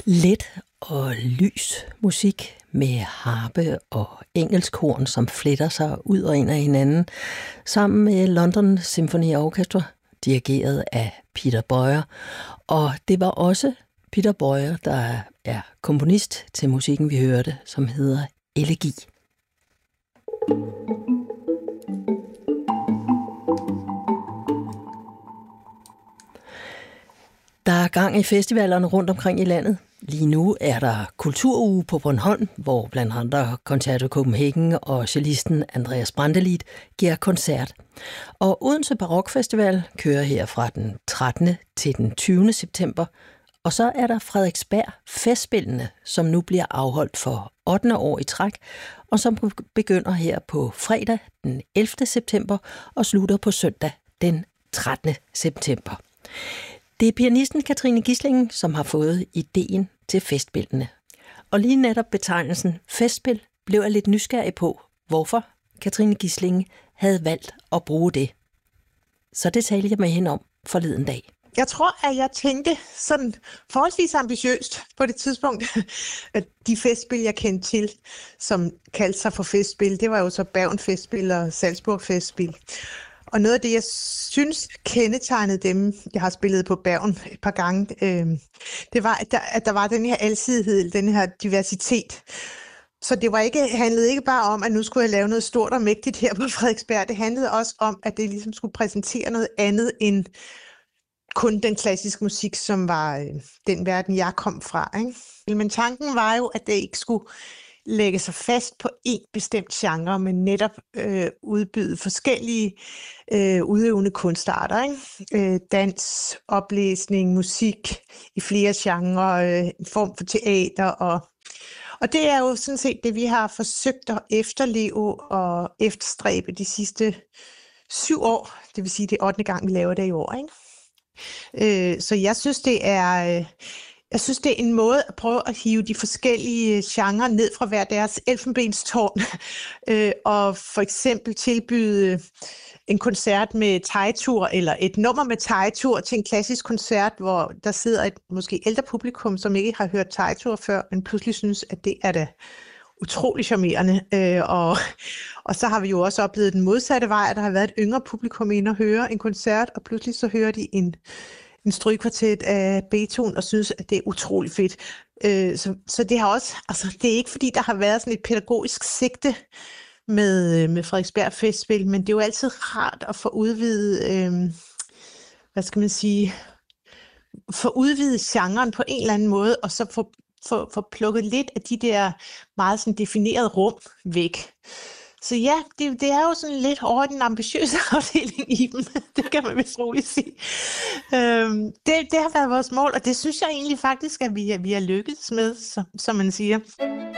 Let og lys musik med harpe og engelskhorn, som fletter sig ud og ind af hinanden, sammen med London Symphony Orchestra, dirigeret af Peter Boyer. Og det var også Peter Boyer, der er komponist til musikken, vi hørte, som hedder Elegi. Der er gang i festivalerne rundt omkring i landet. Lige nu er der kulturuge på Bornholm, hvor blandt andre Concerto Copenhagen og cellisten Andreas Brantelid giver koncert. Og Odense Barokfestival kører her fra den 13. til den 20. september. Og så er der Frederiksberg Festspillene, som nu bliver afholdt for 8. år i træk, og som begynder her på fredag den 11. september og slutter på søndag den 13. september. Det er pianisten Katrine Gisling, som har fået ideen til festspillene. Og lige netop betegnelsen festspil blev jeg lidt nysgerrig på, hvorfor Katrine Gisling havde valgt at bruge det. Så det talte jeg med hende om forleden dag. Jeg tror, at jeg tænkte sådan forholdsvis ambitiøst på det tidspunkt, at de festspil, jeg kendte til, som kaldte sig for festspil, det var jo så Bergen Festspil og Salzburg Festspil. Og noget af det, jeg synes kendetegnede dem, jeg har spillet på Bergen et par gange, det var, at der var den her alsidighed, den her diversitet. Så det handlede ikke bare om, at nu skulle jeg lave noget stort og mægtigt her på Frederiksberg. Det handlede også om, at det ligesom skulle præsentere noget andet end kun den klassiske musik, som var den verden, jeg kom fra, ikke? Men tanken var jo, at det ikke skulle lægge sig fast på én bestemt genre, men netop udbyde forskellige udøvende kunstarter, ikke? Dans, oplæsning, musik i flere genrer, en form for teater. Og det er jo sådan set det, vi har forsøgt at efterleve og efterstræbe de sidste 7 år. Det vil sige, det er 8. gang, vi laver det i år, ikke? Så jeg synes, det er en måde at prøve at hive de forskellige genrer ned fra hver deres elfenbenstårn, og for eksempel tilbyde en koncert med teitur, eller et nummer med teitur til en klassisk koncert, hvor der sidder et måske ældre publikum, som ikke har hørt teitur før, men pludselig synes, at det er da utrolig charmerende. Og så har vi jo også oplevet den modsatte vej, at der har været et yngre publikum inde og høre en koncert, og pludselig så hører de en strygekvartet af Beethoven og synes, at det er utrolig fedt. Så det har også, altså det er ikke fordi, der har været sådan et pædagogisk sigte med Frederiksberg Festspil, men det er jo altid rart at få udvidet, få udvidet genren på en eller anden måde, og så få plukket lidt af de der meget sådan definerede rum væk. Så ja, det er jo sådan lidt over den ambitiøse afdeling i dem, det kan man vist roligt sige. Det har været vores mål, og det synes jeg egentlig faktisk, at vi er lykkedes med, som man siger.